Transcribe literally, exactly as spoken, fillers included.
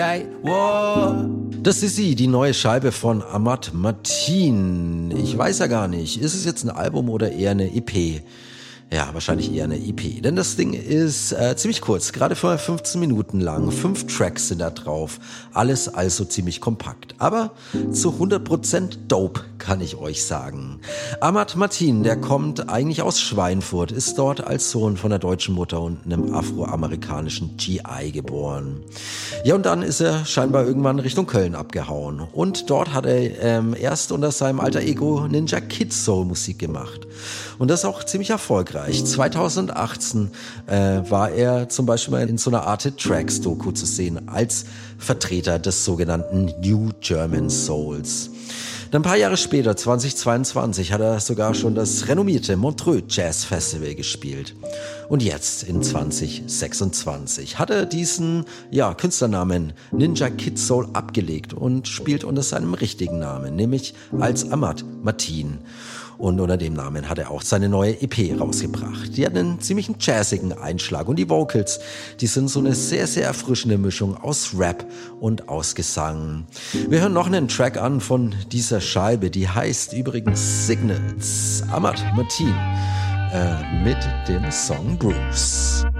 Das ist sie, die neue Scheibe von Ahmad Mateen. Ich weiß ja gar nicht, ist es jetzt ein Album oder eher eine E P? Ja, wahrscheinlich eher eine E P, denn das Ding ist äh, ziemlich kurz, gerade für fünfzehn Minuten lang. Fünf Tracks sind da drauf, alles also ziemlich kompakt, aber zu hundert Prozent dope, kann ich euch sagen. Ahmad Mateen, der kommt eigentlich aus Schweinfurt, ist dort als Sohn von einer deutschen Mutter und einem afroamerikanischen G I geboren. Ja, und dann ist er scheinbar irgendwann Richtung Köln abgehauen und dort hat er ähm, erst unter seinem alter Ego Ninja Kid Soul Musik gemacht und das auch ziemlich erfolgreich. zweitausendachtzehn äh, war er zum Beispiel in so einer Arte Tracks Doku zu sehen als Vertreter des sogenannten New German Souls. Dann ein paar Jahre später, zweitausendzweiundzwanzig, hat er sogar schon das renommierte Montreux Jazz Festival gespielt. Und jetzt, in zwanzig sechsundzwanzig, hat er diesen ja, Künstlernamen Ninja Kid Soul abgelegt und spielt unter seinem richtigen Namen, nämlich als Ahmad Mateen. Und unter dem Namen hat er auch seine neue E P rausgebracht. Die hat einen ziemlichen jazzigen Einschlag und die Vocals, die sind so eine sehr, sehr erfrischende Mischung aus Rap und aus Gesang. Wir hören noch einen Track an von dieser Scheibe, die heißt übrigens Signals. Ahmad Mateen äh, mit dem Song Bruce.